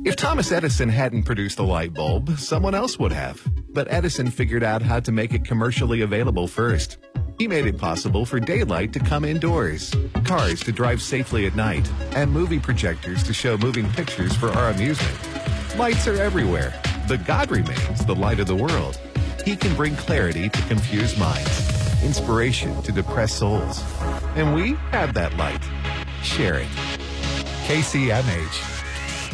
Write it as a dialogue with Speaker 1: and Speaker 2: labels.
Speaker 1: If Thomas Edison hadn't produced the light bulb, someone else would have. But Edison figured out how to make it commercially available first. He made it possible for daylight to come indoors, cars to drive safely at night, and movie projectors to show moving pictures for our amusement. Lights are everywhere, but God remains the light of the world. He can bring clarity to confused minds, inspiration to depressed souls. And we have that light. Share it. KCMH.